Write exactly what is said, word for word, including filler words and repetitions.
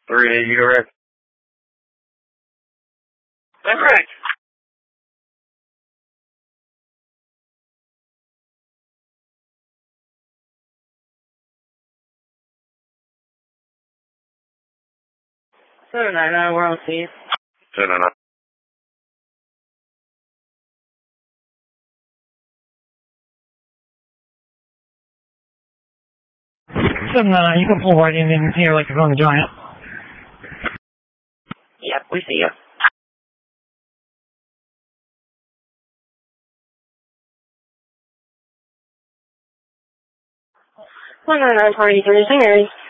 Three, you correct? That's correct. Seven nine nine, we're on scene. Seven nine nine. Seven nine nine, you can pull right in in here like you're on the Giant. Yep, we see you. One nine nine, party, can you sing